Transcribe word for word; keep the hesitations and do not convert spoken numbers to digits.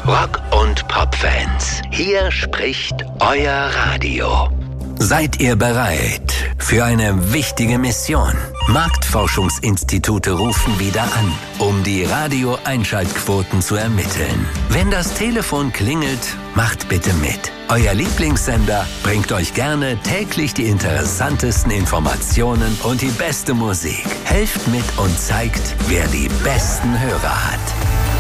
Rock- und Pop-Fans, hier spricht euer Radio. Seid ihr bereit für eine wichtige Mission? Marktforschungsinstitute rufen wieder an, um die Radio-Einschaltquoten zu ermitteln. Wenn das Telefon klingelt, macht bitte mit. Euer Lieblingssender bringt euch gerne täglich die interessantesten Informationen und die beste Musik. Helft mit und zeigt, wer die besten Hörer hat.